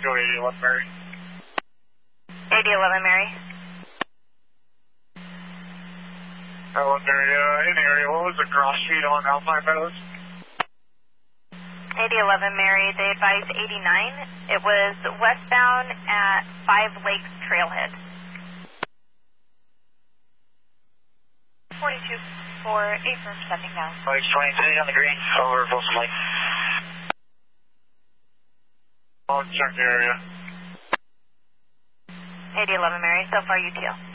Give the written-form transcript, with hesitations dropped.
go 8011 Mary. 8011 Mary. 11 Mary, in the area, what was the cross speed on Alpine Meadows? 8011 Mary, they advised 89. It was westbound at 5 Lakes Trailhead. 42-4, affirm, sending now. Lakes 23 on the green, over Folsom Lake. I'll check the area. 8011 Mary, so far UTL.